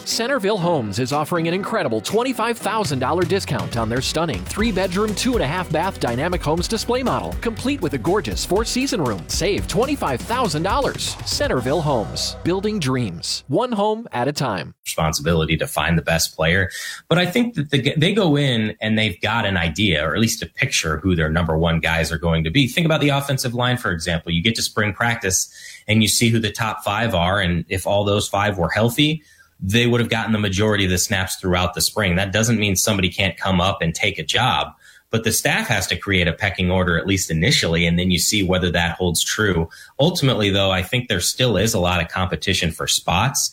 Centerville Homes is offering an incredible $25,000 discount on their stunning 3-bedroom, 2.5-bath dynamic homes display model, complete with a gorgeous 4-season room. Save $25,000. Centerville Homes, building dreams, one home at a time. Responsibility to find the best player. But I think that they go in and they've got an idea, or at least a picture, who their number one guys are going to be. Think about the offensive line, for example. You get to spring practice and you see who the top 5 are. And if all those 5 were healthy, they would have gotten the majority of the snaps throughout the spring. That doesn't mean somebody can't come up and take a job, but the staff has to create a pecking order, at least initially, and then you see whether that holds true. Ultimately, though, I think there still is a lot of competition for spots,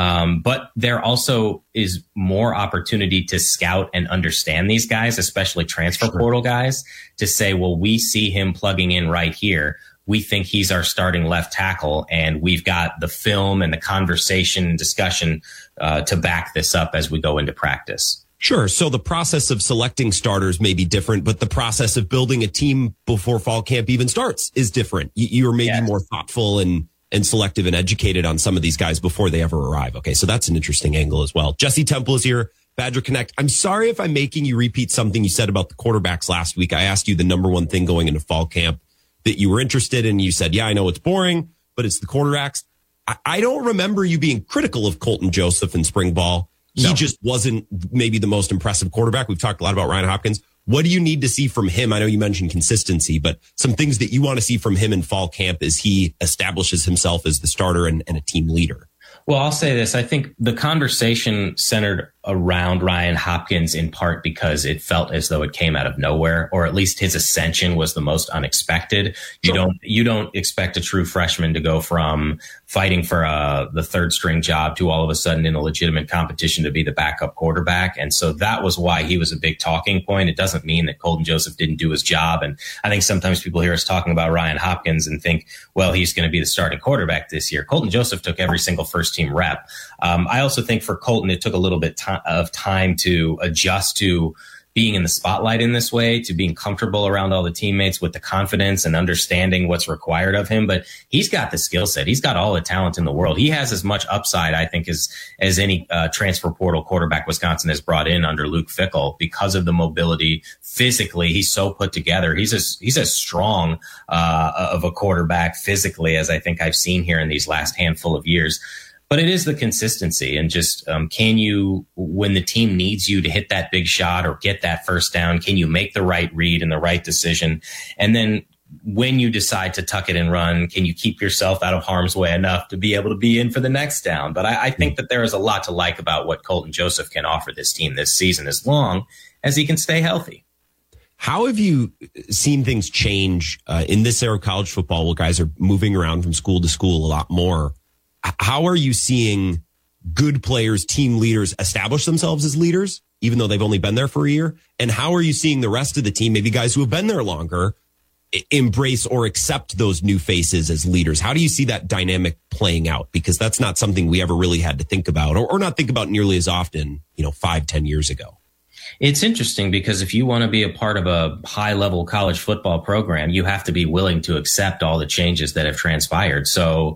but there also is more opportunity to scout and understand these guys, especially transfer portal guys, to say, well, we see him plugging in right here. We think he's our starting left tackle, and we've got the film and the conversation and discussion to back this up as we go into practice. Sure. So the process of selecting starters may be different, but the process of building a team before fall camp even starts is different. You're maybe more thoughtful and selective and educated on some of these guys before they ever arrive. Okay, so that's an interesting angle as well. Jesse Temple is here, Badger Connect. I'm sorry if I'm making you repeat something you said about the quarterbacks last week. I asked you the number one thing going into fall camp that you were interested in. You said, yeah, I know it's boring, but it's the quarterbacks. I don't remember you being critical of Colton Joseph in spring ball. He just wasn't maybe the most impressive quarterback. We've talked a lot about Ryan Hopkins. What do you need to see from him? I know you mentioned consistency, but some things that you want to see from him in fall camp as he establishes himself as the starter and a team leader. Well, I'll say this. I think the conversation centered around Ryan Hopkins in part because it felt as though it came out of nowhere, or at least his ascension was the most unexpected. Sure. You don't expect a true freshman to go from fighting for the third string job to all of a sudden in a legitimate competition to be the backup quarterback. And so that was why he was a big talking point. It doesn't mean that Colton Joseph didn't do his job. And I think sometimes people hear us talking about Ryan Hopkins and think, well, he's going to be the starting quarterback this year. Colton Joseph took every single first team rep. I also think for Colton, it took a little bit of time to adjust to being in the spotlight in this way, to being comfortable around all the teammates with the confidence and understanding what's required of him. But he's got the skill set. He's got all the talent in the world. He has as much upside, I think, as any transfer portal quarterback Wisconsin has brought in under Luke Fickell because of the mobility. Physically, he's so put together. He's as strong of a quarterback physically as I think I've seen here in these last handful of years. But it is the consistency and just can you, when the team needs you to hit that big shot or get that first down, can you make the right read and the right decision? And then when you decide to tuck it and run, can you keep yourself out of harm's way enough to be able to be in for the next down? But I think that there is a lot to like about what Colton Joseph can offer this team this season as long as he can stay healthy. How have you seen things change in this era of college football where guys are moving around from school to school a lot more? How are you seeing good players, team leaders establish themselves as leaders, even though they've only been there for a year? And how are you seeing the rest of the team, maybe guys who have been there longer, embrace or accept those new faces as leaders? How do you see that dynamic playing out? Because that's not something we ever really had to think about or not think about nearly as often, 5-10 years ago. It's interesting because if you want to be a part of a high-level college football program, you have to be willing to accept all the changes that have transpired. So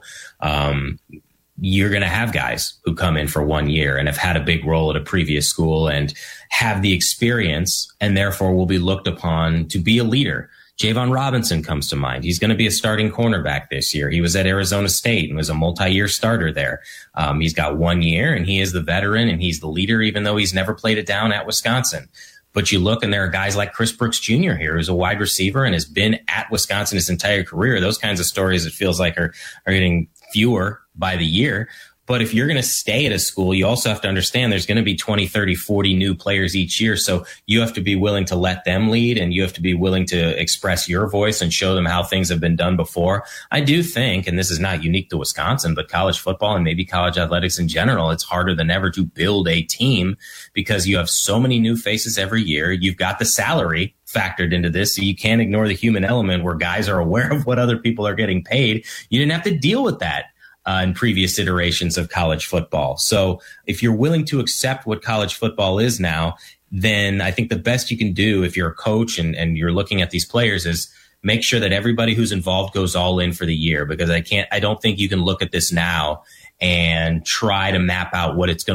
you're going to have guys who come in for 1 year and have had a big role at a previous school and have the experience and therefore will be looked upon to be a leader. Javon Robinson comes to mind. He's going to be a starting cornerback this year. He was at Arizona State and was a multi-year starter there. He's got 1 year and he is the veteran and he's the leader, even though he's never played it down at Wisconsin. But you look and there are guys like Chris Brooks Jr. here, who's a wide receiver and has been at Wisconsin his entire career. Those kinds of stories, it feels like, are getting fewer by the year. But if you're going to stay at a school, you also have to understand there's going to be 20, 30, 40 new players each year. So you have to be willing to let them lead and you have to be willing to express your voice and show them how things have been done before. I do think, and this is not unique to Wisconsin, but college football and maybe college athletics in general, it's harder than ever to build a team because you have so many new faces every year. You've got the salary factored into this. So you can't ignore the human element where guys are aware of what other people are getting paid. You didn't have to deal with that in previous iterations of college football. So if you're willing to accept what college football is now, then I think the best you can do if you're a coach and you're looking at these players is make sure that everybody who's involved goes all in for the year, because I don't think you can look at this now and try to map out what it's going